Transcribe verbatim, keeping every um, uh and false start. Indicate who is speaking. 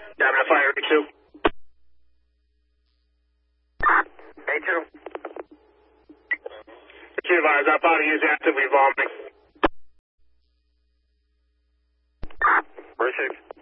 Speaker 1: Diamond Fire A two. A two. Be advised, our body is actively vomiting. Very safe.